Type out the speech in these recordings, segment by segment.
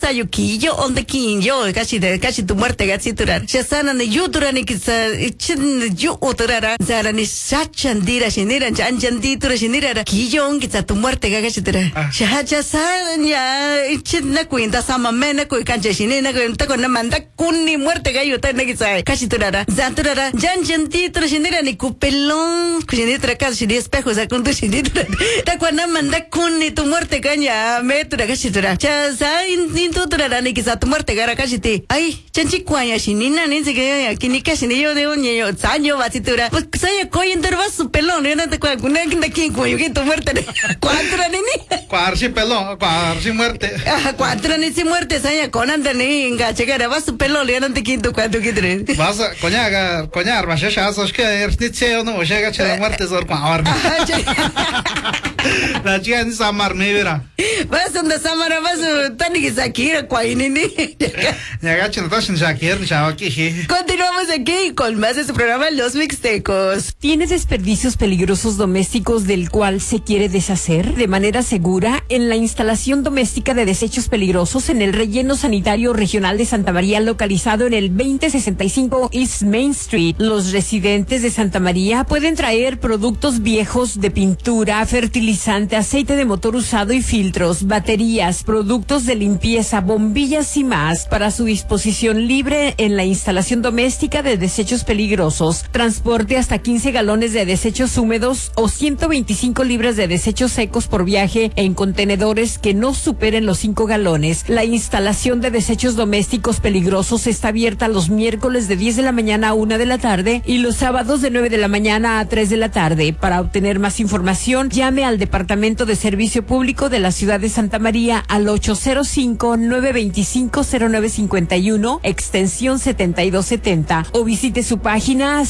sayo quillo onde quillo casi tu muerte gatsiturar shasana ne yuturani kisa ichin yu oturara zarani shachandira shinira chanchanditura shinira quillo on kisa tu muerte gagasiturar shahacha sanya ichin na cuenta sama mena ko cancha shinina ko con manda kunni muerte gallo ta ne kisa casi turara zaturara chanchanditura shinira ni cupelón shinitra casi de espejos a con tu shinitra ta cuando manda kunni tu muerte caña metura gachitura cha intutura ni quizá tu muerte gara cachite ay chanchi cuaya shinina ni se que aquí ni casi ni yo de un niño saño batitura pues saya coy enterva su pelón no te cuenta una que aquí cuyo que tu muerte cuatro ni cuarsi pelón cuarsi muerte cuatro ni si muerte saya con anda ni enga chegara va su pelón no te quinto cuánto que tres vas coñar vas ya sabes que eres ni cheo no llega a la muerte zor cuar la chica ni samar me verá vas donde samara vas tani que sakira cuaini ni ya gacho no sin Shakira chao aquí continuamos aquí con más de su programa Los Mixtecos. ¿Tiene desperdicios peligrosos domésticos del cual se quiere deshacer de manera segura? En la instalación doméstica de desechos peligrosos en el relleno sanitario regional de Santa María, localizado en el 2065 East Main Street, los residentes de Santa María pueden traer productos viejos de pintura, fertilizante, aceite de motor usado y filtros, baterías, productos de limpieza, bombillas y más para su disposición libre en la instalación doméstica de desechos peligrosos. Transporte hasta 15 galones de desechos húmedos o 125 libras de desechos secos por viaje en contenedores que no superen los 5 galones. La instalación de desechos domésticos peligrosos está abierta los miércoles de 10 de la mañana a 1 de la tarde y los sábados de 9 de la mañana a 3 de la tarde. Para obtener más información, llame al Departamento de Servicio Público de la Ciudad de Santa María al 805-925-0951, extensión 7270, o visite su página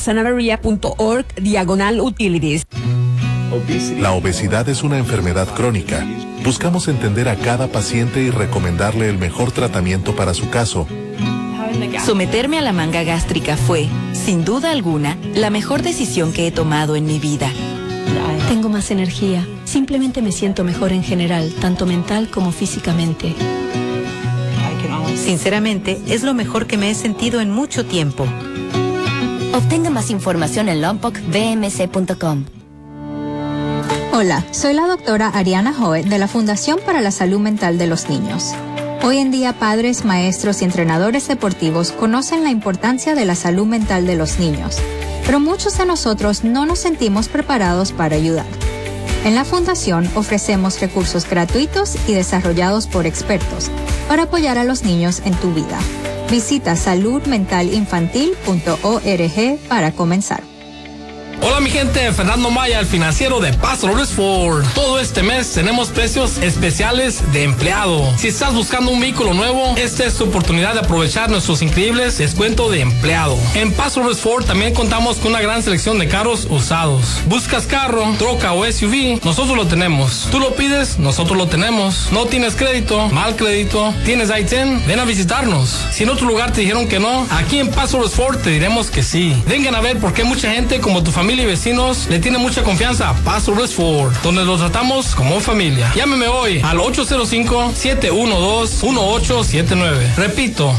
cityofsantamaria.org/utilities. La obesidad es una enfermedad crónica. Buscamos entender a cada paciente y recomendarle el mejor tratamiento para su caso. Someterme a la manga gástrica fue, sin duda alguna, la mejor decisión que he tomado en mi vida. Tengo más energía. Simplemente me siento mejor en general, tanto mental como físicamente. Sinceramente, es lo mejor que me he sentido en mucho tiempo. Obtenga más información en lompocbmc.com. Hola, soy la doctora Ariana Hoet de la Fundación para la Salud Mental de los Niños. Hoy en día, padres, maestros y entrenadores deportivos conocen la importancia de la salud mental de los niños, pero muchos de nosotros no nos sentimos preparados para ayudar. En la Fundación ofrecemos recursos gratuitos y desarrollados por expertos para apoyar a los niños en tu vida. Visita saludmentalinfantil.org para comenzar. Hola mi gente, Fernando Maya, el financiero de Paso Robles Ford. Todo este mes tenemos precios especiales de empleado. Si estás buscando un vehículo nuevo, esta es tu oportunidad de aprovechar nuestros increíbles descuentos de empleado. En Paso Robles Ford también contamos con una gran selección de carros usados. ¿Buscas carro, troca o SUV? Nosotros lo tenemos. Tú lo pides, nosotros lo tenemos. No tienes crédito, mal crédito, tienes I-10, ven a visitarnos. Si en otro lugar te dijeron que no, aquí en Paso Robles Ford te diremos que sí. Vengan a ver por qué mucha gente como tu familia y vecinos le tiene mucha confianza a Paso Robles Ford, donde los tratamos como familia. Llámeme hoy al 805-712-1879. Repito,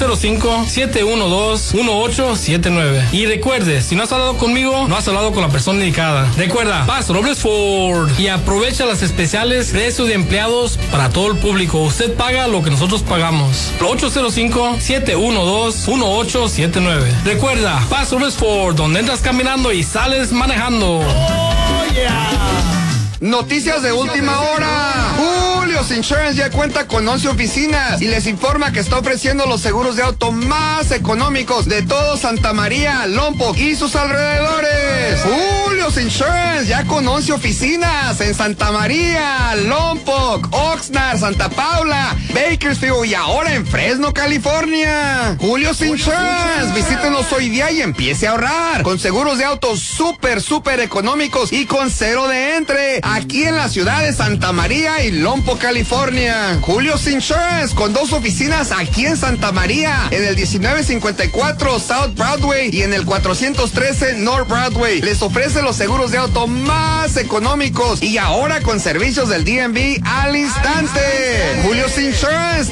805-712-1879. Y recuerde, si no has hablado conmigo, no has hablado con la persona indicada. Recuerda, Paso Robles Ford. Y aprovecha las especiales precios de empleados para todo el público. Usted paga lo que nosotros pagamos. 805-712-1879. Recuerda, Paso Robles Ford, donde entras caminando y sales manejando. Oh, yeah. Noticias de última hora. Julio's Insurance ya cuenta con 11 oficinas y les informa que está ofreciendo los seguros de auto más económicos de todo Santa María, Lompoc y sus alrededores. Julio's Insurance ya con 11 oficinas en Santa María, Lompoc, Oxnard, Santa Paula, Bakersfield y ahora en Fresno, California. Julio's Insurance, visítenos hoy día y empiece a ahorrar con seguros de autos súper económicos y con cero de entre. Aquí en la ciudad de Santa María y Lompoc, California. Julio's Insurance con 2 oficinas aquí en Santa María, en el 1954 South Broadway y en el 413 North Broadway. Les ofrece los seguros de auto más económicos y ahora con servicios del DMV al instante. Julio's Insurance